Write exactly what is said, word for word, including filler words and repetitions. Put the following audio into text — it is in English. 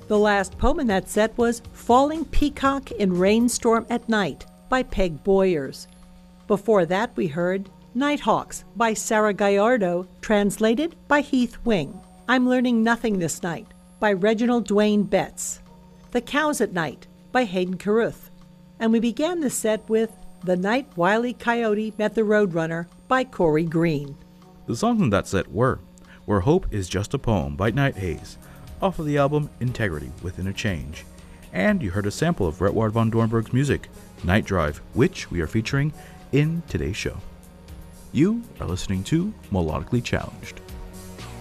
The last poem in that set was Falling Peacock in Rainstorm at Night by Peg Boyers. Before that we heard Nighthawks by Sarah Gallardo, translated by Heath Wing. I'm Learning Nothing This Night by Reginald Dwayne Betts. The Cows at Night by Hayden Carruth. And we began the set with The Night Wile E. Coyote Met the Roadrunner by Corey Green. The songs in that set were Where Hope Is Just a Poem by Night Haze, off of the album Integrity Within a Change. And you heard a sample of Bretward von Dornberg's music, Night Drive, which we are featuring in today's show. You are listening to Melodically Challenged.